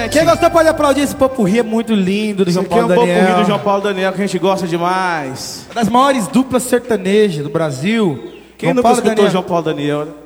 Quem gostou pode aplaudir esse popurrí, é muito lindo do João Paulo Daniel. Esse aqui é um popurrí do João Paulo Daniel que a gente gosta demais. Uma das maiores duplas sertanejas do Brasil. Quem nunca escutou João Paulo Daniel, né?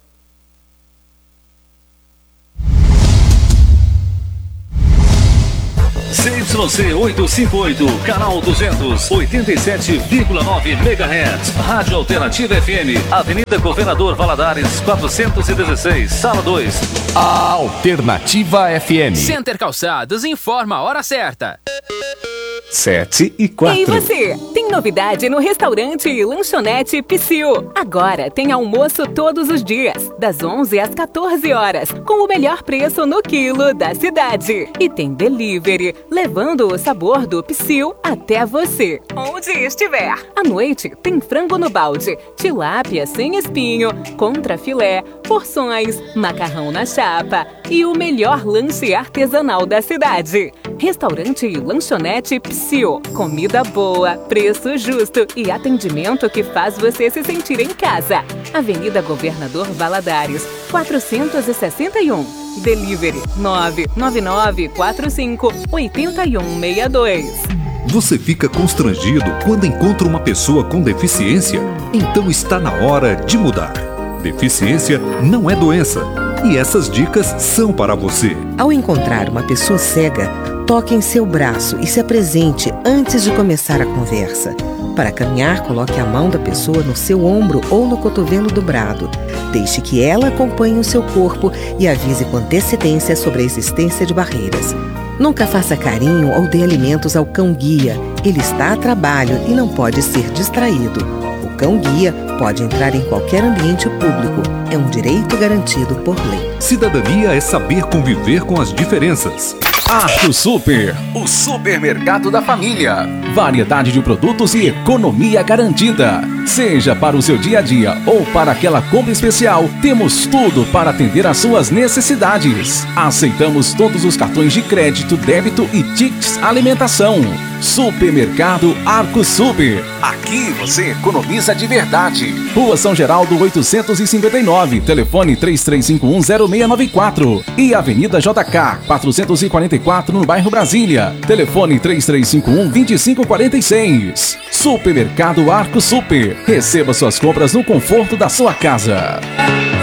CYC 858, canal 200, 87,9 MHz. Rádio Alternativa FM, Avenida Governador Valadares, 416, Sala 2. A Alternativa FM. Center Calçados informa a hora certa. 7h04. E você? Tem novidade no restaurante e lanchonete Psyu. Agora tem almoço todos os dias, das 11 às 14 horas, com o melhor preço no quilo da cidade. E tem delivery, levando o sabor do Psyu até você, onde estiver. À noite tem frango no balde, tilápia sem espinho, contrafilé, porções, macarrão na chapa e o melhor lanche artesanal da cidade. Restaurante e lanchonete Psyu. Comida boa, preço justo e atendimento que faz você se sentir em casa. Avenida Governador Valadares, 461. Delivery 999458162. Você fica constrangido quando encontra uma pessoa com deficiência? Então está na hora de mudar. Deficiência não é doença. E essas dicas são para você. Ao encontrar uma pessoa cega, toque em seu braço e se apresente antes de começar a conversa. Para caminhar, coloque a mão da pessoa no seu ombro ou no cotovelo dobrado. Deixe que ela acompanhe o seu corpo e avise com antecedência sobre a existência de barreiras. Nunca faça carinho ou dê alimentos ao cão-guia. Ele está a trabalho e não pode ser distraído. O cão-guia pode entrar em qualquer ambiente público. É um direito garantido por lei. Cidadania é saber conviver com as diferenças. Arco Super, o supermercado da família. Variedade de produtos e economia garantida. Seja para o seu dia a dia ou para aquela compra especial, temos tudo para atender às suas necessidades. Aceitamos todos os cartões de crédito, débito e tickets alimentação. Supermercado Arco Super. Aqui você economiza de verdade. Rua São Geraldo 859, telefone 33510694 e Avenida JK 444 no bairro Brasília, telefone 33512546. Supermercado Arco Super. Receba suas compras no conforto da sua casa.